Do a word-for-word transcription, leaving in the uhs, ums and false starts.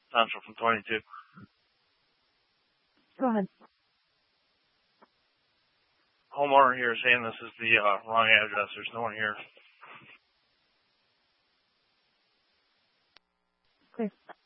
Central from twenty-two. Go ahead. Homeowner here saying this is the uh, wrong address. There's no one here. Clear.